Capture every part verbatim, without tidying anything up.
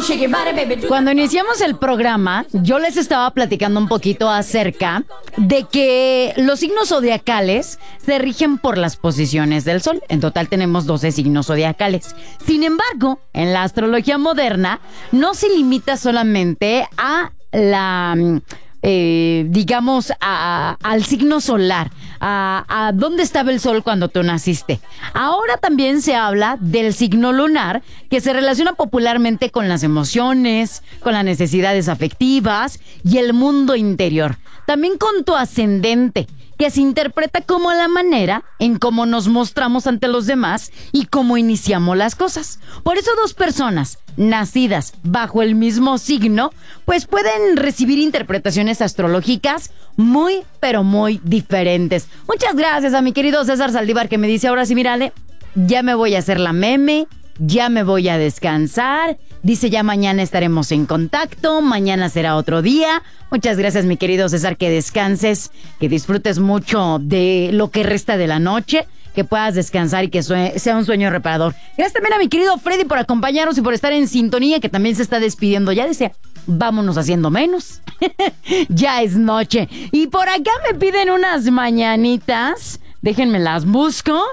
Cuando iniciamos el programa, yo les estaba platicando un poquito acerca de que los signos zodiacales se rigen por las posiciones del sol. En total tenemos doce signos zodiacales. Sin embargo, en la astrología moderna no se limita solamente a la... Eh, digamos, a, a, al signo solar, a, a dónde estaba el sol cuando tú naciste. Ahora también se habla del signo lunar, que se relaciona popularmente con las emociones, con las necesidades afectivas y el mundo interior. También con tu ascendente, que se interpreta como la manera en cómo nos mostramos ante los demás y cómo iniciamos las cosas. Por eso dos personas nacidas bajo el mismo signo, pues pueden recibir interpretaciones astrológicas muy, pero muy diferentes. Muchas gracias a mi querido César Saldívar, que me dice, ahora sí, mírale, ya me voy a hacer la meme, ya me voy a descansar. Dice, ya mañana estaremos en contacto, mañana será otro día. Muchas gracias, mi querido César, que descanses, que disfrutes mucho de lo que resta de la noche, que puedas descansar y que sue- sea un sueño reparador. Gracias también a mi querido Freddy por acompañarnos y por estar en sintonía, que también se está despidiendo. Ya dice, vámonos haciendo menos. Ya es noche. Y por acá me piden unas mañanitas. Déjenme las busco.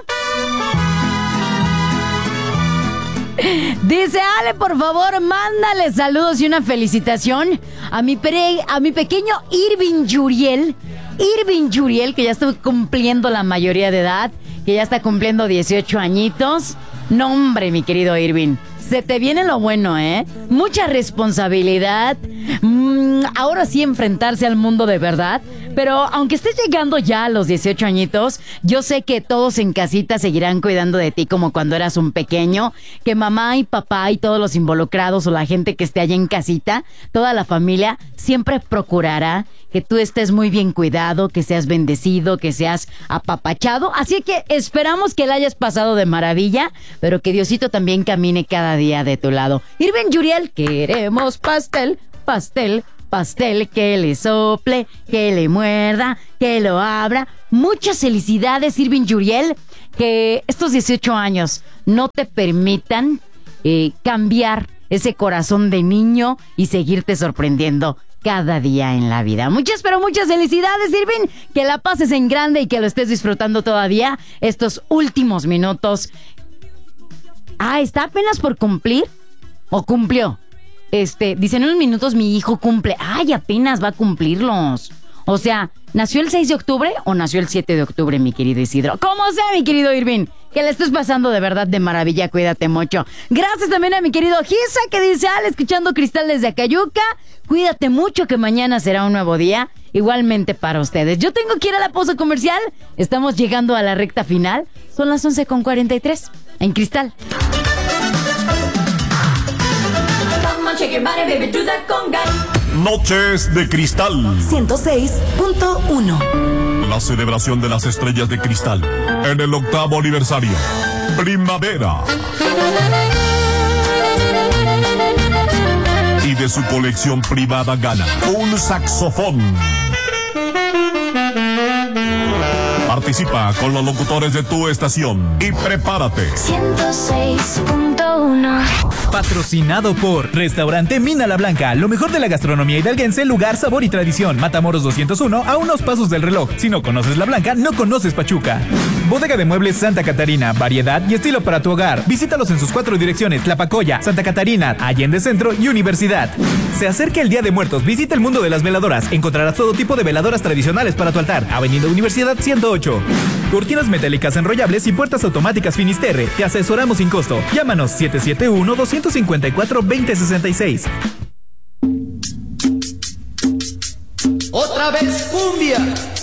Dice, Ale, por favor, mándale saludos y una felicitación a mi, pre- a mi pequeño Irving Yuriel. Irving Yuriel, que ya está cumpliendo la mayoría de edad, que ya está cumpliendo dieciocho añitos. No, hombre, mi querido Irving, se te viene lo bueno, ¿eh? Mucha responsabilidad. Mm, ahora sí enfrentarse al mundo de verdad. Pero aunque estés llegando ya a los dieciocho añitos, yo sé que todos en casita seguirán cuidando de ti como cuando eras un pequeño. Que mamá y papá y todos los involucrados o la gente que esté allá en casita, toda la familia, siempre procurará que tú estés muy bien cuidado, que seas bendecido, que seas apapachado. Así que esperamos que la hayas pasado de maravilla, pero que Diosito también camine cada día de tu lado. Irving Yuriel, queremos pastel, pastel, pastel, que le sople, que le muerda, que lo abra. Muchas felicidades, Irving Yuriel. Que estos dieciocho años no te permitan eh, cambiar ese corazón de niño y seguirte sorprendiendo cada día en la vida. Muchas, pero muchas felicidades, Irving. Que la pases en grande y que lo estés disfrutando todavía estos últimos minutos. Ah, ¿está apenas por cumplir? ¿O cumplió? Este, dicen en unos minutos mi hijo cumple. Ay, apenas va a cumplirlos. O sea, ¿nació el seis de octubre o nació el siete de octubre, mi querido Isidro? Como sea, mi querido Irving. Que le estés pasando de verdad de maravilla, cuídate mucho. Gracias también a mi querido Gisa, que dice, al escuchando Cristal desde Acayuca. Cuídate mucho, que mañana será un nuevo día. Igualmente para ustedes. Yo tengo que ir a la pausa comercial. Estamos llegando a la recta final. Son las once con cuarenta y tres en Cristal. Noches de Cristal. ciento seis punto uno. La celebración de las estrellas de cristal en el octavo aniversario. Primavera. Y de su colección privada gana un saxofón. Participa con los locutores de tu estación y prepárate. ciento seis punto uno. Patrocinado por Restaurante Mina La Blanca, lo mejor de la gastronomía hidalguense, lugar, sabor y tradición. Matamoros doscientos uno, a unos pasos del reloj. Si no conoces La Blanca, no conoces Pachuca. Bodega de Muebles Santa Catarina, variedad y estilo para tu hogar. Visítalos en sus cuatro direcciones: Tlapacoya, Santa Catarina, Allende Centro y Universidad. Se acerca el Día de Muertos, visita el mundo de las veladoras. Encontrarás todo tipo de veladoras tradicionales para tu altar. Avenida Universidad ciento ocho. Cortinas metálicas enrollables y puertas automáticas Finisterre. Te asesoramos sin costo. Llámanos siete siete uno, dos cinco cuatro, dos cero seis seis. Otra vez cumbia.